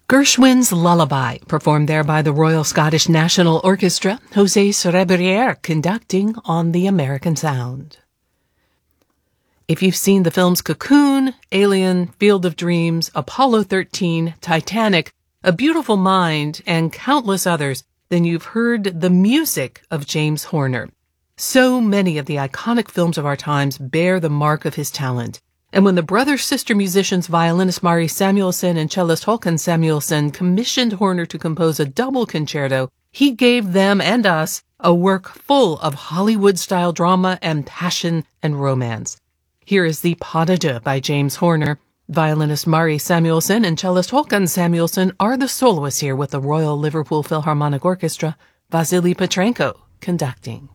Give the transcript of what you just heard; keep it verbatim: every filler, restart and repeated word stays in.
Gershwin's Lullaby, performed there by the Royal Scottish National Orchestra, José Cerebriere conducting on the American Sound. If you've seen the films Cocoon, Alien, Field of Dreams, Apollo thirteen, Titanic, A Beautiful Mind, and countless others, then you've heard the music of James Horner. So many of the iconic films of our times bear the mark of his talent. And when the brother-sister musicians violinist Mari Samuelson and cellist Håkan Samuelson commissioned Horner to compose a double concerto, he gave them and us a work full of Hollywood-style drama and passion and romance. Here is the Pas de Deux by James Horner. Violinist Mari Samuelson and cellist Håkan Samuelson are the soloists here with the Royal Liverpool Philharmonic Orchestra, Vasily Petrenko conducting.